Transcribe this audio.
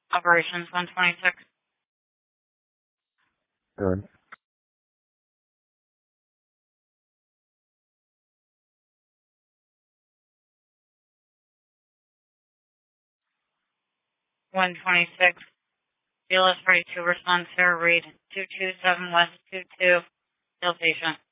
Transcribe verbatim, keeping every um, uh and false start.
Operations one twenty-six. Good. one twenty-six. Fearless ready to respond, Sarah Reed. two two seven West two two. Still patient.